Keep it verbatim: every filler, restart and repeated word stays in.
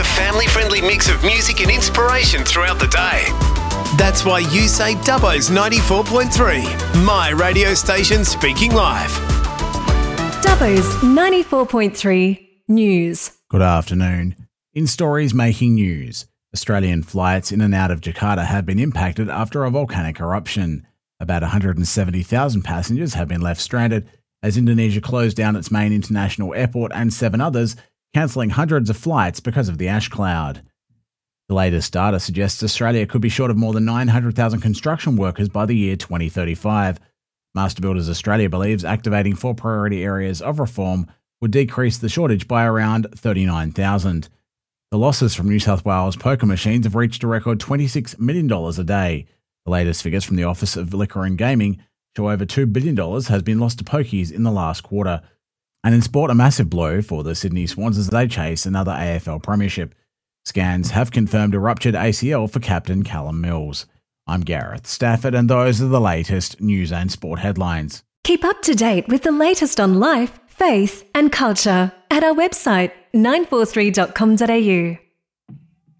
A family-friendly mix of music and inspiration throughout the day. That's why you say Dubbo's ninety-four point three, my radio station speaking live. Dubbo's ninety-four point three News. Good afternoon. In stories making news, Australian flights in and out of Jakarta have been impacted after a volcanic eruption. About one hundred seventy thousand passengers have been left stranded as Indonesia closed down its main international airport and seven others, cancelling hundreds of flights because of the ash cloud. The latest data suggests Australia could be short of more than nine hundred thousand construction workers by the year twenty thirty-five. Master Builders Australia believes activating four priority areas of reform would decrease the shortage by around thirty-nine thousand. The losses from New South Wales poker machines have reached a record twenty-six million dollars a day. The latest figures from the Office of Liquor and Gaming show over two billion dollars has been lost to pokies in the last quarter. And in sport, a massive blow for the Sydney Swans as they chase another A F L premiership. Scans have confirmed a ruptured A C L for captain Callum Mills. I'm Gareth Stafford, and those are the latest news and sport headlines. Keep up to date with the latest on life, faith and culture at our website nine four three dot com dot a u.